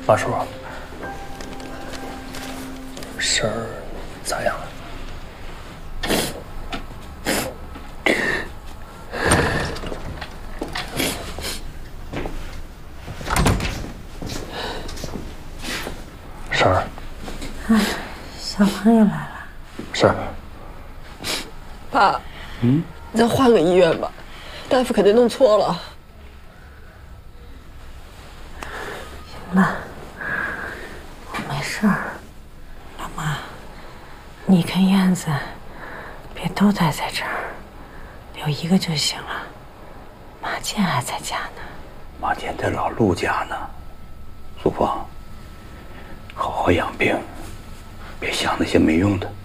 马叔，婶儿咋样了？婶儿， 哎，小朋友来了。 婶儿， 爸，咱换个医院吧，大夫肯定弄错了。 行了，我没事儿。老妈，你跟燕子别都待在这儿，留一个就行了。马健还在家呢。 马健在老陆家呢。苏芳，好好养病，别想那些没用的。